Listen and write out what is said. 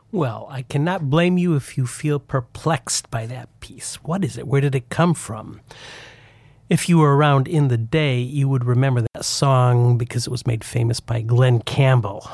Well, I cannot blame you if you feel perplexed by that piece. What is it? Where did it come from? If you were around in the day, you would remember that song because it was made famous by Glenn Campbell.